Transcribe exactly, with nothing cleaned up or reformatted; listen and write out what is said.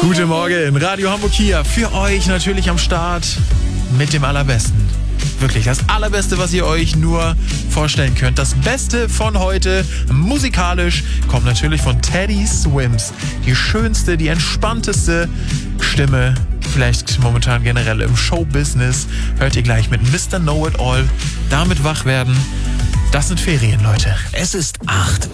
Guten Morgen, Radio Hamburg hier. Für euch natürlich am Start mit dem Allerbesten. Wirklich das Allerbeste, was ihr euch nur vorstellen könnt. Das Beste von heute, musikalisch, kommt natürlich von Teddy Swims. Die schönste, die entspannteste Stimme, vielleicht momentan generell im Showbusiness. Hört ihr gleich mit Mister Know-It-All. Damit wach werden. Das sind Ferien, Leute. Es ist acht